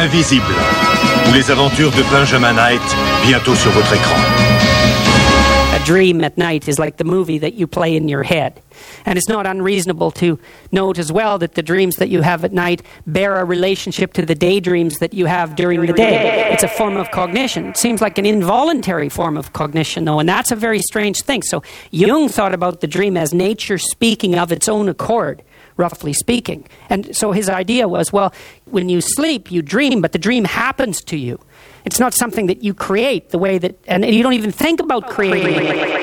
Invisible, ou les aventures de Benjamin Knight, bientôt sur votre écran. A dream at night is like the movie that you play in your head. And it's not unreasonable to note as well that the dreams that you have at night bear a relationship to the daydreams that you have during the day. It's a form of cognition. It seems like an involuntary form of cognition, though, and that's a very strange thing. So Jung thought about the dream as nature speaking of its own accord, roughly speaking. And so his idea was, well, when you sleep, you dream, but the dream happens to you. It's not something that you create the way that, and you don't even think about creating it.